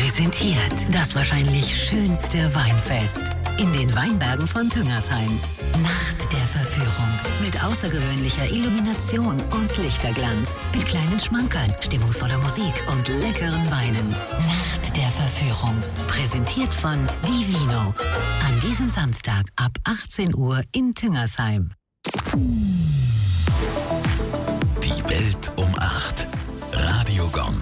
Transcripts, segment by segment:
präsentiert das wahrscheinlich schönste Weinfest in den Weinbergen von Tüngersheim. Nacht der Verführung mit außergewöhnlicher Illumination und Lichterglanz, mit kleinen Schmankerln, stimmungsvoller Musik und leckeren Weinen. Nacht der Verführung, präsentiert von Divino. An diesem Samstag ab 18 Uhr in Tüngersheim. Die Welt um 8. Radio Gong.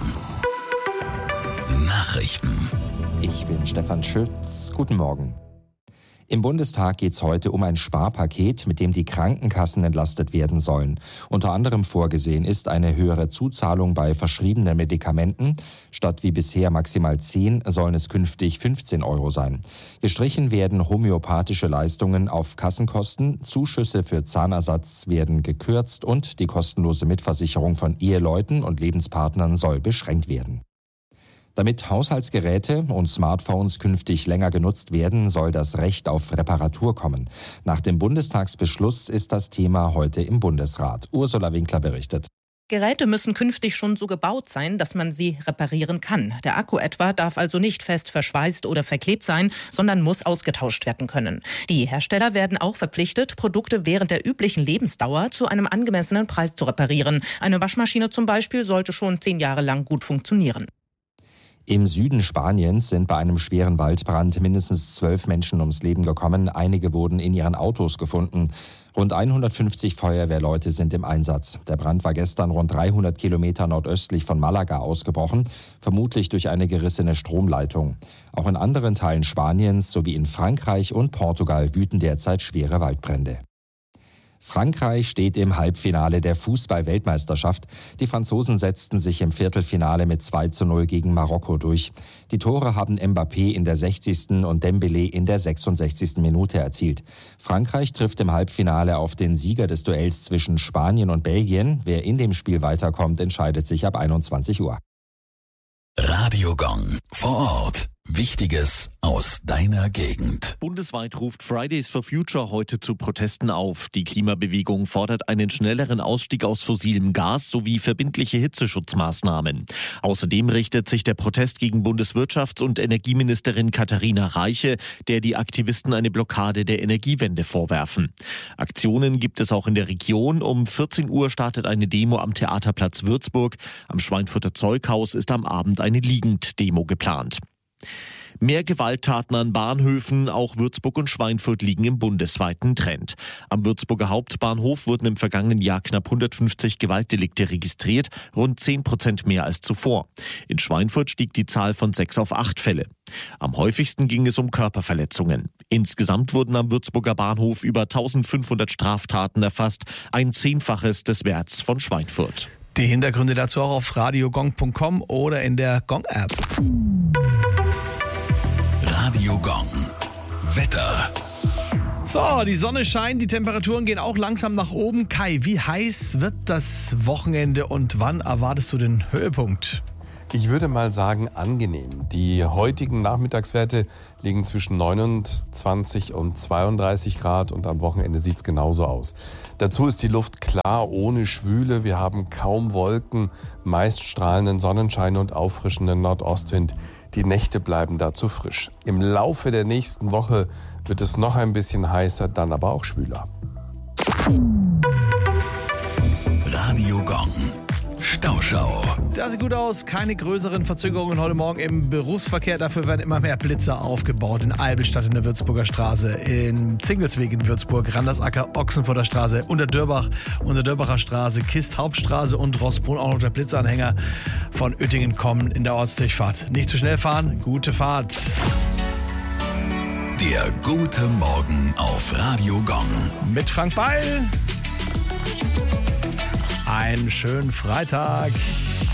Nachrichten. Ich bin Stefan Schütz. Guten Morgen. Im Bundestag geht es heute um ein Sparpaket, mit dem die Krankenkassen entlastet werden sollen. Unter anderem vorgesehen ist eine höhere Zuzahlung bei verschriebenen Medikamenten. Statt wie bisher maximal 10 sollen es künftig 15 € sein. Gestrichen werden homöopathische Leistungen auf Kassenkosten, Zuschüsse für Zahnersatz werden gekürzt und die kostenlose Mitversicherung von Eheleuten und Lebenspartnern soll beschränkt werden. Damit Haushaltsgeräte und Smartphones künftig länger genutzt werden, soll das Recht auf Reparatur kommen. Nach dem Bundestagsbeschluss ist das Thema heute im Bundesrat. Ursula Winkler berichtet. Geräte müssen künftig schon so gebaut sein, dass man sie reparieren kann. Der Akku etwa darf also nicht fest verschweißt oder verklebt sein, sondern muss ausgetauscht werden können. Die Hersteller werden auch verpflichtet, Produkte während der üblichen Lebensdauer zu einem angemessenen Preis zu reparieren. Eine Waschmaschine zum Beispiel sollte schon 10 Jahre lang gut funktionieren. Im Süden Spaniens sind bei einem schweren Waldbrand mindestens 12 Menschen ums Leben gekommen. Einige wurden in ihren Autos gefunden. Rund 150 Feuerwehrleute sind im Einsatz. Der Brand war gestern rund 300 Kilometer nordöstlich von Malaga ausgebrochen, vermutlich durch eine gerissene Stromleitung. Auch in anderen Teilen Spaniens sowie in Frankreich und Portugal wüten derzeit schwere Waldbrände. Frankreich steht im Halbfinale der Fußball-Weltmeisterschaft. Die Franzosen setzten sich im Viertelfinale mit 2:0 gegen Marokko durch. Die Tore haben Mbappé in der 60. und Dembélé in der 66. Minute erzielt. Frankreich trifft im Halbfinale auf den Sieger des Duells zwischen Spanien und Belgien. Wer in dem Spiel weiterkommt, entscheidet sich ab 21 Uhr. Radio Gong. Vor Ort. Wichtiges aus deiner Gegend. Bundesweit ruft Fridays for Future heute zu Protesten auf. Die Klimabewegung fordert einen schnelleren Ausstieg aus fossilem Gas sowie verbindliche Hitzeschutzmaßnahmen. Außerdem richtet sich der Protest gegen Bundeswirtschafts- und Energieministerin Katharina Reiche, der die Aktivisten eine Blockade der Energiewende vorwerfen. Aktionen gibt es auch in der Region. Um 14 Uhr startet eine Demo am Theaterplatz Würzburg. Am Schweinfurter Zeughaus ist am Abend eine Liegenddemo geplant. Mehr Gewalttaten an Bahnhöfen, auch Würzburg und Schweinfurt liegen im bundesweiten Trend. Am Würzburger Hauptbahnhof wurden im vergangenen Jahr knapp 150 Gewaltdelikte registriert, rund 10% mehr als zuvor. In Schweinfurt stieg die Zahl von 6 auf 8 Fälle. Am häufigsten ging es um Körperverletzungen. Insgesamt wurden am Würzburger Bahnhof über 1500 Straftaten erfasst, ein 10-faches des Werts von Schweinfurt. Die Hintergründe dazu auch auf radiogong.com oder in der Gong-App. Radio Gong. Wetter. So, die Sonne scheint, die Temperaturen gehen auch langsam nach oben. Kai, wie heiß wird das Wochenende und wann erwartest du den Höhepunkt? Ich würde mal sagen angenehm. Die heutigen Nachmittagswerte liegen zwischen 29 und 32 Grad und am Wochenende sieht es genauso aus. Dazu ist die Luft klar, ohne Schwüle. Wir haben kaum Wolken, meist strahlenden Sonnenschein und auffrischenden Nordostwind. Die Nächte bleiben dazu frisch. Im Laufe der nächsten Woche wird es noch ein bisschen heißer, dann aber auch schwüler. Radio Gong. Stauschau. Das sieht gut aus, keine größeren Verzögerungen heute Morgen im Berufsverkehr. Dafür werden immer mehr Blitzer aufgebaut. In Albelstadt in der Würzburger Straße, in Zingelsweg in Würzburg, Randersacker, Ochsenfurter Straße, Unterdörbacher Straße, Kist Hauptstraße und Rossbrunn. Auch noch der Blitzanhänger von Uettingen kommen in der Ortsdurchfahrt. Nicht zu schnell fahren, gute Fahrt. Der gute Morgen auf Radio Gong. Mit Frank Beil. Einen schönen Freitag.